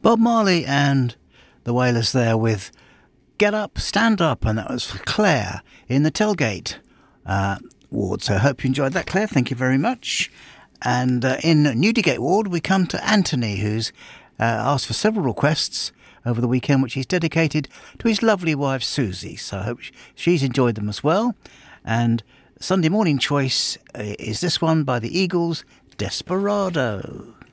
Bob Marley and the Wailers there with Get Up, Stand Up, and that was for Claire in the Tailgate ward. So I hope you enjoyed that, Claire. Thank you very much. And in Newdigate ward, we come to Anthony, who's asked for several requests over the weekend, which he's dedicated to his lovely wife, Susie. So I hope she's enjoyed them as well. And Sunday morning choice is this one by the Eagles, Desperado.